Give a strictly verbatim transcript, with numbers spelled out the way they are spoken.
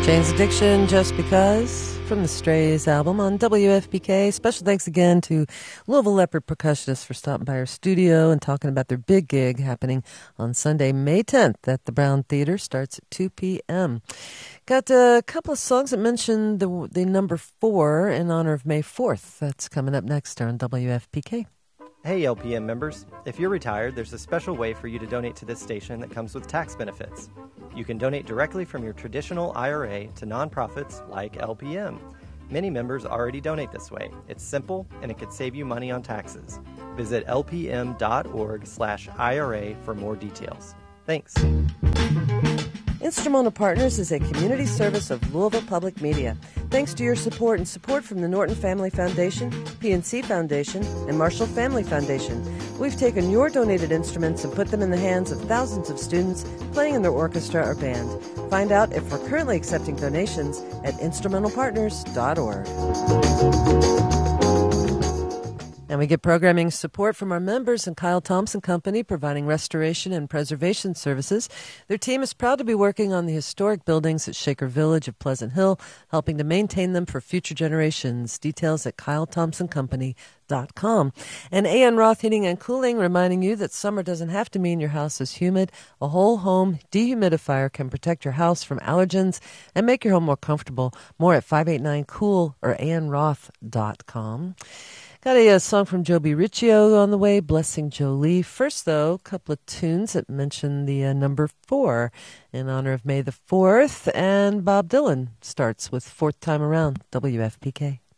Jane's Addiction, Just Because, from the Strays album on W F P K. Special thanks again to Louisville Leopard percussionists for stopping by our studio and talking about their big gig happening on Sunday, May tenth at the Brown Theater. Starts at two p.m. Got a couple of songs that mention the, the number four in honor of May fourth. That's coming up next on W F P K. Hey L P M members, if you're retired, there's a special way for you to donate to this station that comes with tax benefits. You can donate directly from your traditional I R A to nonprofits like L P M. Many members already donate this way. It's simple and it could save you money on taxes. Visit lpm.org slash IRA for more details. Thanks. Instrumental Partners is a community service of Louisville Public Media. Thanks to your support and support from the Norton Family Foundation, P N C Foundation, and Marshall Family Foundation, we've taken your donated instruments and put them in the hands of thousands of students playing in their orchestra or band. Find out if we're currently accepting donations at instrumental partners dot org. And we get programming support from our members and Kyle Thompson Company, providing restoration and preservation services. Their team is proud to be working on the historic buildings at Shaker Village of Pleasant Hill, helping to maintain them for future generations. Details at kyle thompson company dot com. And A N Roth Heating and Cooling, reminding you that summer doesn't have to mean your house is humid. A whole home dehumidifier can protect your house from allergens and make your home more comfortable. More at five eight nine cool or a n roth dot com. Got a, a song from Joby Riccio on the way, Blessing Jolie. First, though, a couple of tunes that mention the uh, number four in honor of May the fourth. And Bob Dylan starts with Fourth Time Around, W F P K.